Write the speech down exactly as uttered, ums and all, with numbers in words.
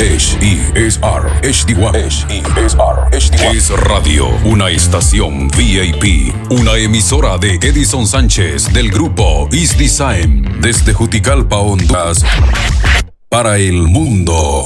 H E S R H D one. H E S R H D one. Es Radio, una estación V I P, una emisora de Edison Sánchez del grupo Is Design desde Juticalpa, Honduras, para el mundo.